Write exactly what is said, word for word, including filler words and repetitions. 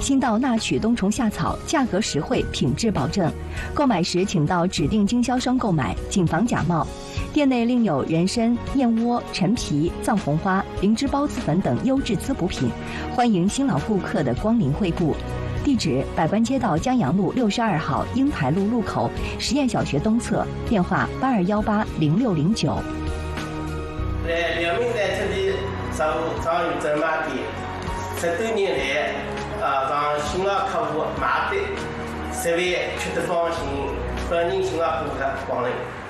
新到纳曲冬虫夏草，价格实惠，品质保证。购买时请到指定经销商购买，谨防假冒。店内另有人参、燕窝、陈皮、藏红花、灵芝孢子粉等优质滋补品，欢迎新老顾客的光临惠顾。地址：百官街道江阳路六十二号英台路路口实验小学东侧，电话八二幺八零六零九。 在辽宁在这里上上有专卖店，十多年来，啊，让新老客户买的，十万吃得放心，欢迎新老顾客光临。